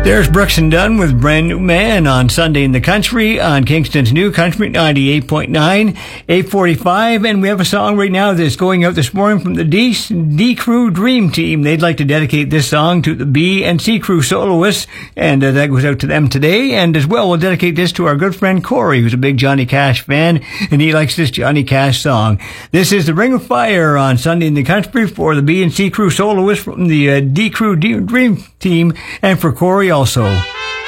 There's Brooks and Dunn with Brand New Man on Sunday in the Country on Kingston's New Country 98.9, 8:45, and we have a song right now that's going out this morning from the D Crew Dream Team. They'd like to dedicate this song to the B and C Crew soloists, and that goes out to them today. And as well, we'll dedicate this to our good friend Corey, who's a big Johnny Cash fan, and he likes this Johnny Cash song. This is the Ring of Fire on Sunday in the Country for the B and C Crew soloists from the D Crew Dream Team, and for Corey also.